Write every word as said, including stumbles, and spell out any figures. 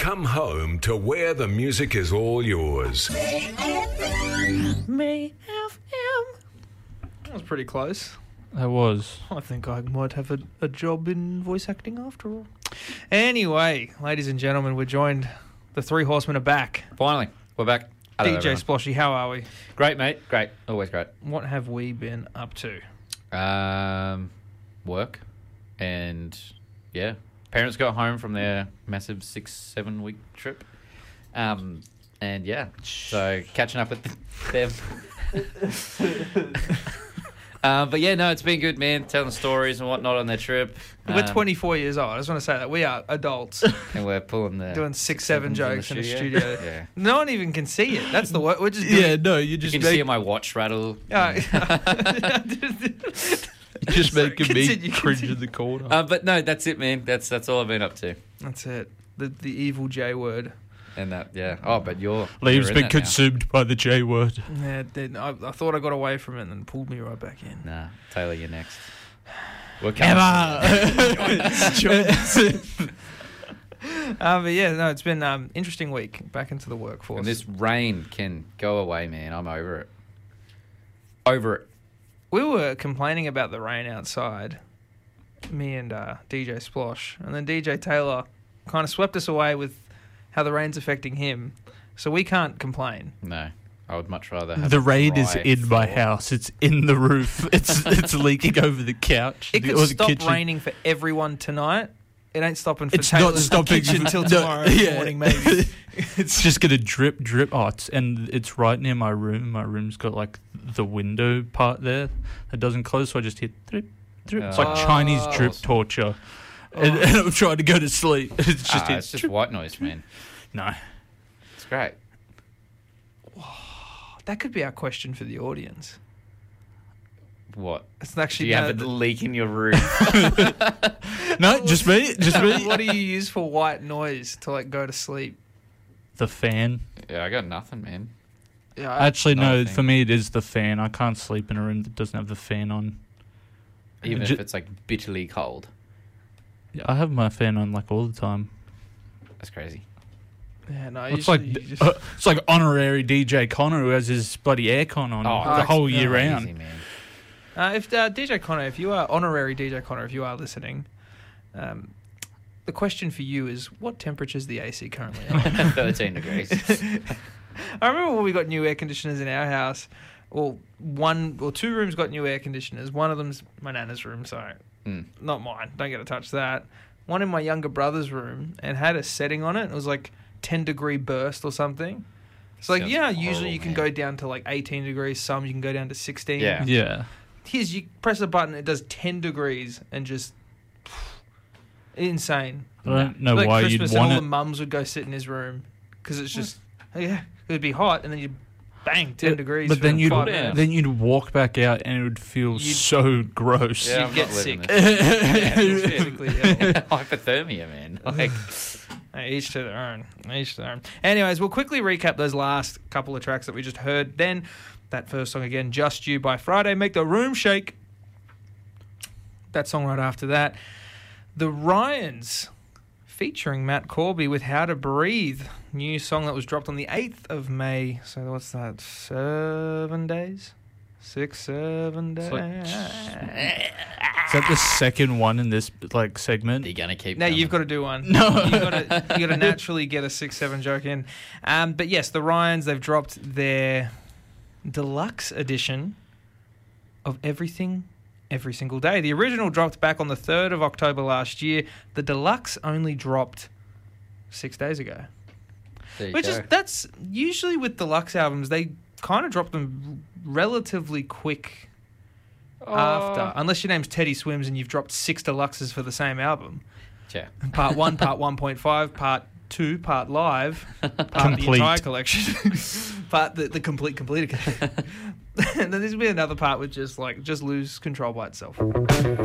come home to where the music is all yours. May F M. That was pretty close. That was. I think I might have a, a job in voice acting after all. Anyway, ladies and gentlemen, we're joined. The Three Horsemen are back. Finally, we're back. Hello, D J everyone. Sploshy, how are we? Great, mate. Great. Always great. What have we been up to? Um, work. And, yeah. Parents got home from their massive six, seven week trip. Um, and, yeah. So, catching up with them. Um, but yeah, no, it's been good, man. Telling stories and whatnot on their trip. We're Um, twenty-four years old. I just want to say that. We are adults. and we're pulling the Doing six, seven sevens jokes in a studio. Yeah, No one even can see it. That's the word. We're just doing Yeah, no, you you just can make, see my watch rattle. Uh, just Sorry, making me continue, cringe continue. in the corner. Uh, but no, that's it, man. That's that's all I've been up to. That's it. The the evil J word. And that, yeah. Oh, but you're Liam's you're in been that now. consumed by the J word. Yeah, it did. I, I thought I got away from it and then pulled me right back in. Nah, Taylor, you're next. We're coming. Uh, but yeah, no, it's been an um, interesting week. Back into the workforce. And this rain can go away, man. I'm over it. Over it. We were complaining about the rain outside, me and uh, D J Splosh, and then D J Taylor kind of swept us away with how the rain's affecting him. So we can't complain. No, I would much rather have The a rain is dry in my floor. house. It's in the roof. It's it's leaking over the couch. It the- could or the stop kitchen. raining for everyone tonight. It ain't stopping for It's not Taylor's stopping kitchen until no, tomorrow yeah. morning, maybe. It's just gonna drip, drip. Oh, it's, and it's right near my room. My room's got like the window part there that doesn't close, so I just hear drip, drip. It's like Oh. Chinese drip Awesome. torture, and, and I'm trying to go to sleep. It's just, Ah, it- it's just white noise, man. no. It's great. That could be our question for the audience. What? It's Do actually you no, have a the- leak in your room? No, just me, just me. What do you use for white noise to like go to sleep? The fan. yeah, I got nothing, man. Yeah, I, Actually, no. Nothing. For me, it is the fan. I can't sleep in a room that doesn't have the fan on. Even Ju- if it's like bitterly cold. I have my fan on like all the time. That's crazy. yeah, no. It's usually like you just- uh, it's like honorary D J Connor who has his bloody aircon on Oh, the that's whole year crazy, round. man. Uh, if uh, D J Connor, if you are honorary D J Connor, if you are listening, um, the question for you is: what temperature is the A C currently on? thirteen degrees. I remember when we got new air conditioners in our house. Well, one or two rooms got new air conditioners. One of them's my nana's room, so Mm. not mine. Don't get to touch that. One in my younger brother's room and had a setting on it. It was like ten degree burst or something. It's like Sounds yeah, horrible, usually you can man. go down to like eighteen degrees. Some you can go down to sixteen. Yeah. Yeah. Here's you press a button, it does ten degrees and just insane. I don't know like why Christmas you'd and want all it. the mums would go sit in his room because it's just yeah, it would be hot and then you bang ten degrees. But for then you'd five Yeah. minutes. then you'd walk back out and it would feel You'd- so gross. Yeah, You'd I'm get not living sick. this. Yeah, physically, yeah. Hypothermia, man. Like, Hey, each to their own. Each to their own. Anyways, we'll quickly recap those last couple of tracks that we just heard. Then that first song again, Just You by Friday, Make the Room Shake. That song right after that, The Ryans featuring Matt Corby with How to Breathe. New song that was dropped on the eighth of May. So what's that? Seven days? Six, seven days. It's like- Is that the second one in this like segment? you're gonna keep. No, coming. you've got to do one. No. you got to you got to naturally get a six seven joke in. Um, but yes, the Ryans, they've dropped their deluxe edition of Everything Every Single Day. The original dropped back on the third of October last year. The deluxe only dropped six days ago. There you Which go. is that's usually with deluxe albums, they kind of drop them relatively quick after, unless your name's Teddy Swims and you've dropped six deluxes for the same album. Yeah. Part one, part one point five, part two, part live, part the Complete. entire collection, part the, the complete completed. And then there's gonna be another part with just like just lose control by itself.